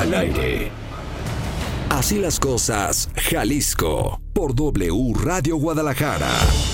Al aire. Así las cosas, Jalisco, por W Radio Guadalajara.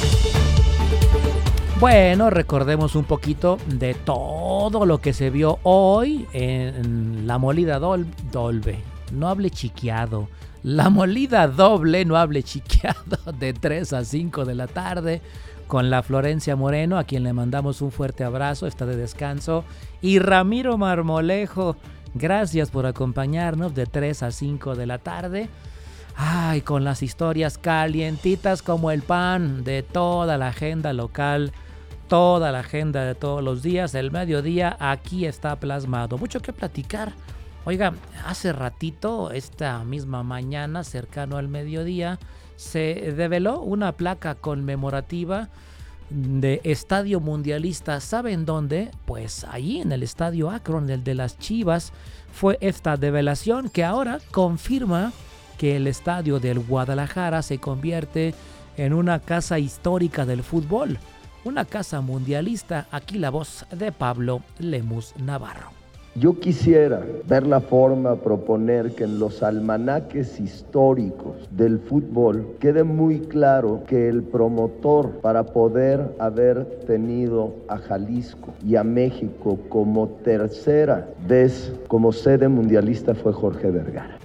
Bueno, recordemos un poquito de todo lo que se vio hoy en la molida doble. No hable chiqueado. La molida doble, no hable chiqueado, de 3 a 5 de la tarde, con la Florencia Moreno, a quien le mandamos un fuerte abrazo, está de descanso, y Ramiro Marmolejo. Gracias por acompañarnos de 3 a 5 de la tarde. Ay, con las historias calientitas como el pan de toda la agenda local, toda la agenda de todos los días, el mediodía, aquí está plasmado. Mucho que platicar. Oiga, hace ratito, esta misma mañana, cercano al mediodía, se develó una placa conmemorativa de Estadio Mundialista. ¿Saben dónde? Pues allí en el Estadio Akron, el de las Chivas, fue esta develación que ahora confirma que el estadio del Guadalajara se convierte en una casa histórica del fútbol, una casa mundialista. Aquí la voz de Pablo Lemus Navarro. Yo quisiera ver la forma, proponer que en los almanaques históricos del fútbol quede muy claro que el promotor para poder haber tenido a Jalisco y a México como tercera vez como sede mundialista fue Jorge Vergara.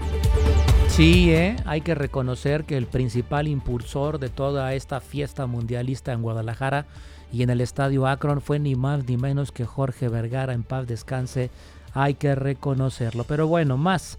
Sí, hay que reconocer que el principal impulsor de toda esta fiesta mundialista en Guadalajara y en el Estadio Akron fue ni más ni menos que Jorge Vergara, en paz descanse, hay que reconocerlo. Pero bueno, más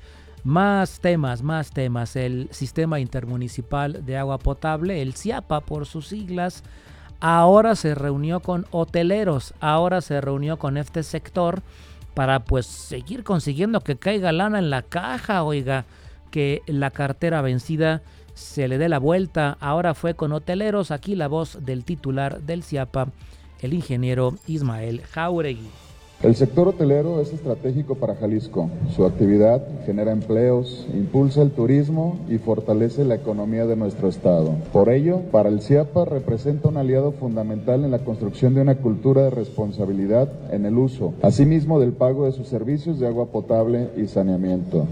temas. El Sistema Intermunicipal de Agua Potable, el CIAPA por sus siglas, ahora se reunió con hoteleros, ahora se reunió con este sector para pues seguir consiguiendo que caiga lana en la caja, oiga, que la cartera vencida se le dé la vuelta. Ahora fue con hoteleros. Aquí la voz del titular del CIAPA, el ingeniero Ismael Jáuregui. El sector hotelero es estratégico para Jalisco. Su actividad genera empleos, impulsa el turismo y fortalece la economía de nuestro estado. Por ello, para el CIAPA representa un aliado fundamental en la construcción de una cultura de responsabilidad en el uso, asimismo del pago de sus servicios de agua potable y saneamiento.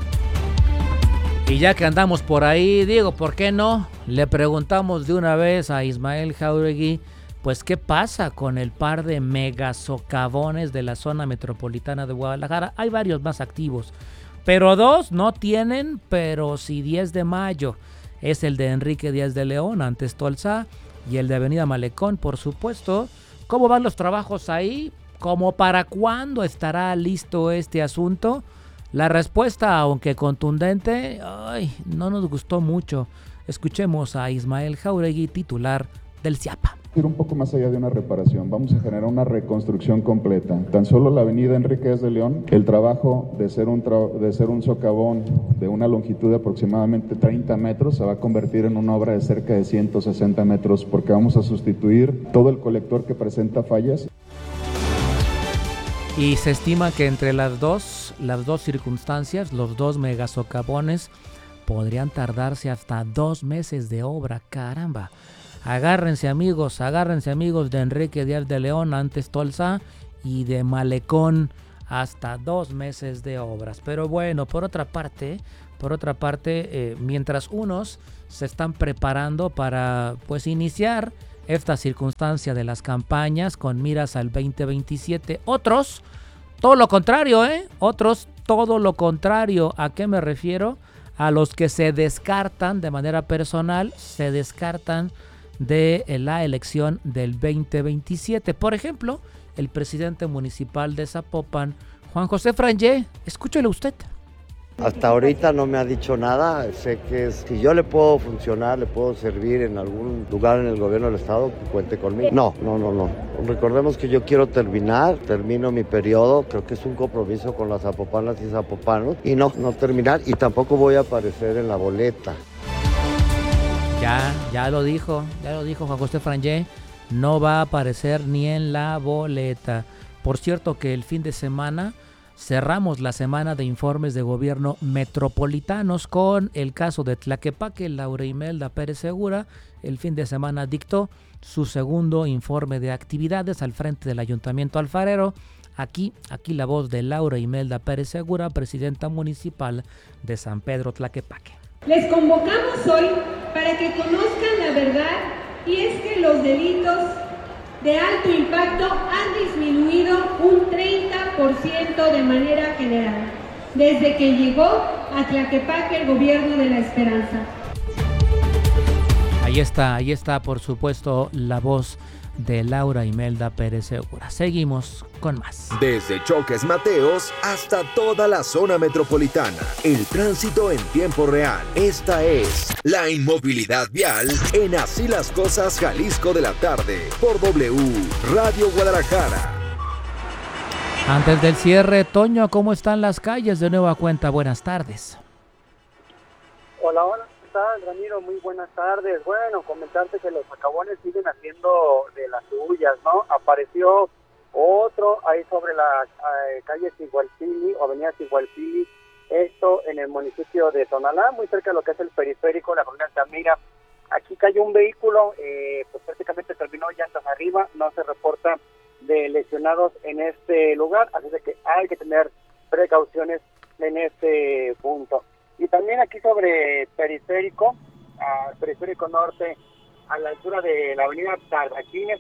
Y ya que andamos por ahí, digo, ¿por qué no? Le preguntamos de una vez a Ismael Jáuregui, pues qué pasa con el par de megasocavones de la zona metropolitana de Guadalajara. Hay varios más activos, pero dos no tienen, pero sí 10 de mayo. Es el de Enrique Díaz de León, antes Tolsá, y el de Avenida Malecón, por supuesto. ¿Cómo van los trabajos ahí? ¿Cómo para cuándo estará listo este asunto? La respuesta, aunque contundente, no nos gustó mucho. Escuchemos a Ismael Jáuregui, titular del CIAPA. Ir un poco más allá de una reparación, vamos a generar una reconstrucción completa. Tan solo la avenida Enrique Díaz de León, el trabajo de ser un socavón de una longitud de aproximadamente 30 metros se va a convertir en una obra de cerca de 160 metros porque vamos a sustituir todo el colector que presenta fallas. Y se estima que entre las dos circunstancias, los dos megasocavones, podrían tardarse hasta 2 meses de obra. ¡Caramba! Agárrense amigos de Enrique Díaz de León, antes Tolsá, y de Malecón, hasta 2 meses de obras. Pero bueno, por otra parte, mientras unos se están preparando para pues iniciar esta circunstancia de las campañas con miras al 2027. Otros, todo lo contrario, Otros, todo lo contrario. ¿A qué me refiero? A los que se descartan de manera personal, se descartan de la elección del 2027. Por ejemplo, el presidente municipal de Zapopan, Juan José Frangé. Escúchele usted. Hasta ahorita no me ha dicho nada, sé que si yo le puedo funcionar, le puedo servir en algún lugar en el gobierno del estado, que cuente conmigo. No. Recordemos que yo quiero termino mi periodo, creo que es un compromiso con las zapopanas y zapopanos, y no terminar, y tampoco voy a aparecer en la boleta. Ya lo dijo Juan José Frangé, no va a aparecer ni en la boleta. Por cierto que el fin de semana cerramos la semana de informes de gobierno metropolitanos con el caso de Tlaquepaque. Laura Imelda Pérez Segura el fin de semana dictó su segundo informe de actividades al frente del Ayuntamiento Alfarero. Aquí la voz de Laura Imelda Pérez Segura, presidenta municipal de San Pedro Tlaquepaque. Les convocamos hoy para que conozcan la verdad, y es que los delitos de alto impacto han disminuido un 30% de manera general, desde que llegó a Tlaquepaque el gobierno de la esperanza. Ahí está, por supuesto, la voz de Laura Imelda Pérez Segura. Seguimos con más. Desde Choques Mateos hasta toda la zona metropolitana. El tránsito en tiempo real. Esta es la inmovilidad vial en Así las Cosas Jalisco de la tarde por W Radio Guadalajara. Antes del cierre, Toño, ¿cómo están las calles? De nueva cuenta, buenas tardes. Hola, ¿qué tal, Ramiro? Muy buenas tardes. Bueno, comentarte que los socavones siguen haciendo de las suyas, ¿no? Apareció otro ahí sobre la calle Sigualpili, o avenida Sigualpili, esto en el municipio de Tonalá, muy cerca de lo que es el periférico, la colonia Altamira. Aquí cayó un vehículo, pues prácticamente terminó llantas arriba, no se reporta de lesionados en este lugar, así de que hay que tener precauciones en este punto. Y también aquí sobre periférico norte, a la altura de la avenida Tardaquines,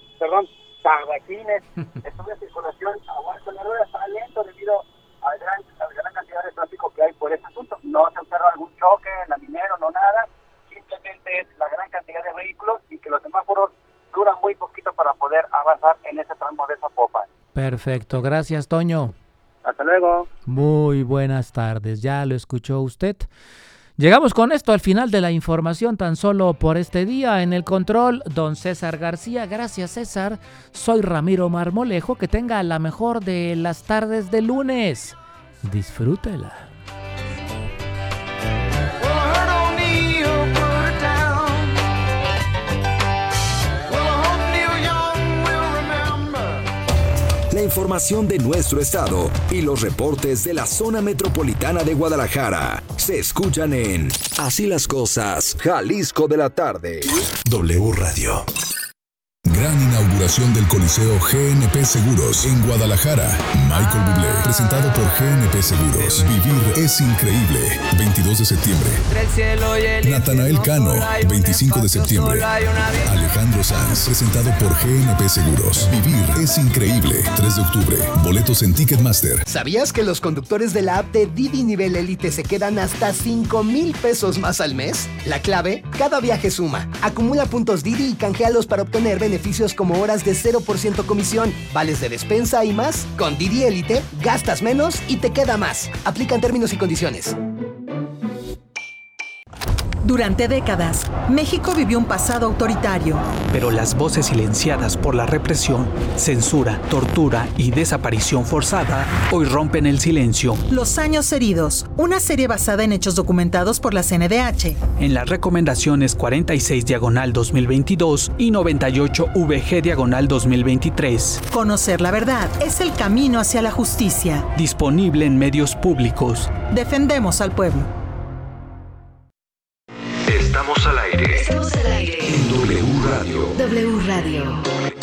estuvo en circulación aguanta la rueda, está lento debido a la gran cantidad de tráfico que hay por ese asunto. No se observa algún choque, laminero, no nada, simplemente es la gran cantidad de vehículos y que los semáforos duran muy poquito para poder avanzar en ese tramo de Zapopan. Perfecto, gracias, Toño. Hasta luego. Muy buenas tardes, ya lo escuchó usted. Llegamos con esto al final de la información tan solo por este día. En el control, don César García. Gracias, César. Soy Ramiro Marmolejo. Que tenga la mejor de las tardes de lunes. Disfrútela. La información de nuestro estado y los reportes de la zona metropolitana de Guadalajara se escuchan en Así las Cosas, Jalisco de la tarde. W Radio. Gran inauguración del Coliseo GNP Seguros en Guadalajara. Michael Bublé, presentado por GNP Seguros. Vivir es increíble. 22 de septiembre. Natanael Cano, 25 de septiembre. Alejandro Sanz, presentado por GNP Seguros. Vivir es increíble. 3 de octubre. Boletos en Ticketmaster. ¿Sabías que los conductores de la app de Didi Nivel Elite se quedan hasta 5,000 pesos más al mes? La clave, cada viaje suma. Acumula puntos Didi y canjealos para obtener beneficios como horas de 0% comisión, vales de despensa y más. Con Didi Elite, gastas menos y te queda más. Aplican términos y condiciones. Durante décadas, México vivió un pasado autoritario. Pero las voces silenciadas por la represión, censura, tortura y desaparición forzada hoy rompen el silencio. Los años heridos, una serie basada en hechos documentados por la CNDH. En las recomendaciones 46/2022 y 98VG/2023. Conocer la verdad es el camino hacia la justicia. Disponible en medios públicos. Defendemos al pueblo. Estamos al aire. Estamos al aire. En W Radio. W Radio.